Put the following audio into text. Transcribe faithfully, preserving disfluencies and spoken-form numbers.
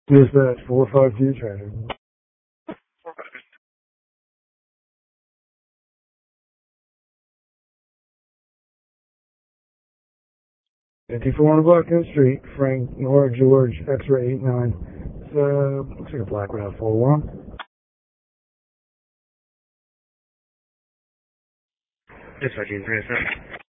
Dispatch four five two traffic. fifty-four on Blackwood Street, Frank Nora George, X-ray eight nine. It's, uh, looks like a black route four one. Dispatch three seven.